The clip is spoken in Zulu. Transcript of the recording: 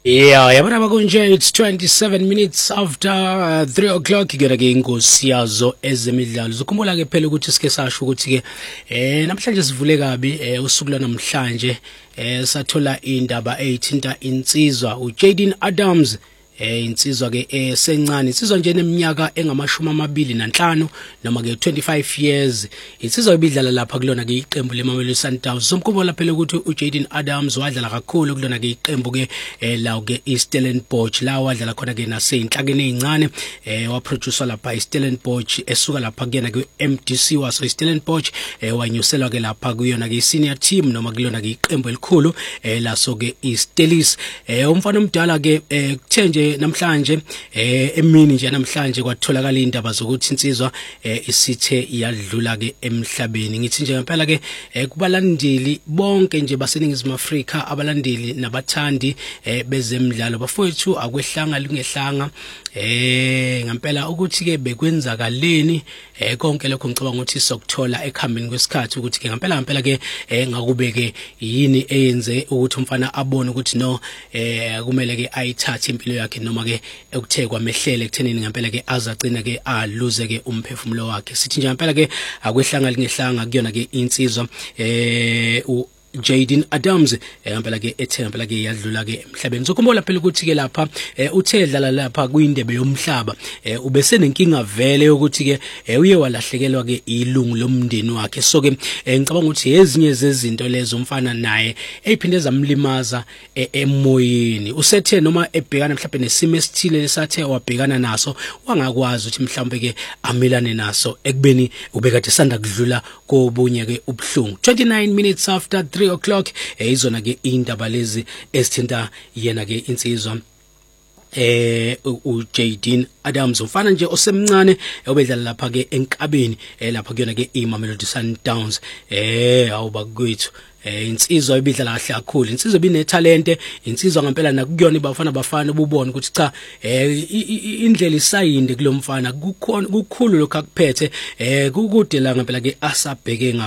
Yeah, yabona bakunje, it's 27 minutes after 3 o'clock kuyona ke inkosi yazo ezemidlalo. Zukhumbula ke phela ukuthi sike sasho ukuthi ke namhlanje sivule kabi usuku lwanamhlanje sathola indaba ethinta insizwa uJaden Adams insizwa ke sencane insizwa nje neminyaka engamashumi 25 noma ke 25 years insizwa ibidlala lapha kulona ke iqembu leMamelodi Sundowns. Somkhumbula phela ukuthi uJaden Adams wadlala kakhulu kulona ke iqembu ke la ke iStellenbosch la wadlala khona ke naseyinhlakeni ezincane waproducer lapha iStellenbosch esuka lapha kuyena ke MDC waso iStellenbosch wanyuselwa ke lapha kuyona ke senior team noma kulona ke iqembu elikhulu laso ke iStellis. Umfana omdala ke kuthenje namhlanje emini nje namhlanje kwatholakala indaba zokuthi insizwa isithe iyadlula ke emhlabeni. Ngithi nje ngempela ke kubalandeli bonke nje baseningizimu Afrika, abalandeli nabathandi bezemidlalo bafowethu akwehlanga lingehlanga ngempela ukuthi ke bekwenzakaleni konke lokho ngicabanga ukuthi sokuthola ekhambeni kwesikhathi ukuthi ke ngempela ke ngakube ke yini eyenze ukuthi umfana abone ukuthi no kumele ke ayithathe impilo yakhe noma ke ekuthe kwamehlele ekuthenini ngempela ke azacina ke aluze ke umphefumulo wakhe. Sithi nje ngempela ke akwehlanga lingehlanga kuyona ke insizwa Jaden Adams ngempela ke ethe ngempela ke yadlula ke emhlabeni. Sokhumbula phela ukuthi ke lapha uthe dlala lapha kuyindebe yomhlaba ubese nenkinga vele ukuthi ke uye walahlekelwa ke ilungu lomndeni wakhe. So ke ngicabanga ukuthi ezinye zezinto lezo umfana naye eziphinde zamlimaza emoyeni. Usethe noma ebhekana mhlawumbe nesimo esithile lesathe wabhekana naso wangakwazi ukuthi mhlawumbe ke amelane naso ekubeni ubekade sanda kudlula kobunye ke ubhlungu. 29 minutes after 3 o'clock izona ke indaba lezi esithinta yena ke insizwa uJaden Adams umfana nje osemncane obedlala lapha ke enkabeni lapha kuyona ke iMamelodi Sundowns awuba kwethu insizwa ibidlala kahle kakhulu. Insizwa ibinetalente, insizwa ngempela nakuyona bafana ububona ukuthi cha indlela isayinde kulomfana kukhulu lokho akuphethe kukude la ngempela ke asabheke